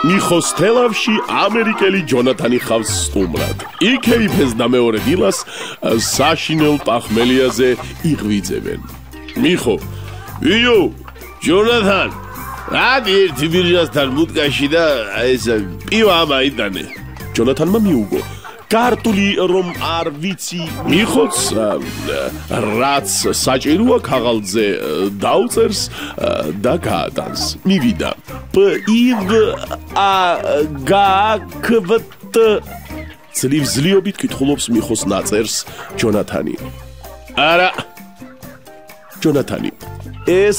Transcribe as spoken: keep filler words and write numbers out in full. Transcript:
მიხოს თელავში ამერიკელი ჯონათანი ხავს სტუმრად. იქეიფეს და მეორე დილას საშინელ პახმელიაზე იღვიძებენ. მიხო, ვიო, ჯონათან, რადი ერთი ბირჟასთან მუტკაში და ეს პივა ამაიდანე. ჯონათანმა მიუგო. Cartuli rom ar vici mixots rats saჭიროა ქაღალდზე დაუწერს და გაატანს. მივიდა. P I V A G K V T ძლივ-ძლიობით კითხულობს მიხოს ნაწერს ჯონათანი. არა ჯონათანი ეს